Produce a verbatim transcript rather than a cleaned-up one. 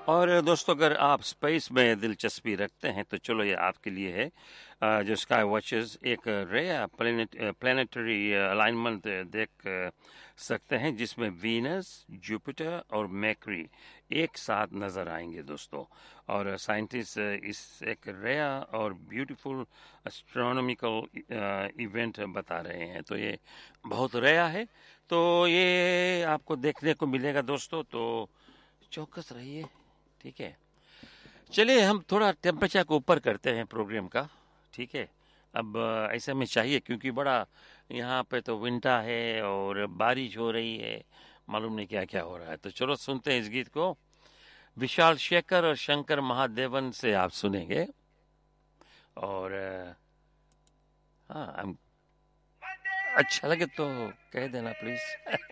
और दोस्तों अगर आप स्पेस में दिलचस्पी रखते हैं तो चलो ये आपके लिए है। अ, जो स्काई वॉचेस एक रेयर प्लेनेट प्लेनेटरी अलाइनमेंट देख अ, सकते हैं जिसमें वीनस, जुपिटर और मैक्री एक साथ नजर आएंगे दोस्तों। और साइंटिस्ट इस एक रेयर और ब्यूटीफुल एस्ट्रोनॉमिकल इवेंट बता रहे हैं। तो ये बहुत रेयर है, तो ये आपको देखने को मिलेगा दोस्तों। तो चौकस रहिए, ठीक है। चलिए हम थोड़ा टेम्परेचर को ऊपर करते हैं प्रोग्राम का, ठीक है। अब अ, ऐसा में चाहिए क्योंकि बड़ा यहाँ पे तो विंटर है और बारिश हो रही है, मालूम नहीं क्या क्या हो रहा है। तो चलो सुनते हैं इस गीत को। विशाल शेखर और शंकर महादेवन से आप सुनेंगे। और अ, हाँ हम अच्छा लगे तो कह देना प्लीज।